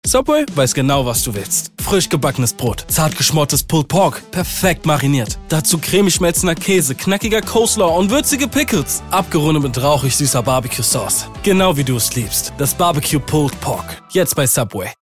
Subway weiß genau, was du willst. Frisch gebackenes Brot, zart geschmortes Pulled Pork, perfekt mariniert. Dazu cremig schmelzender Käse, knackiger Coleslaw und würzige Pickles. Abgerundet mit rauchig süßer Barbecue-Sauce. Genau wie du es liebst. Das Barbecue Pulled Pork. Jetzt bei Subway.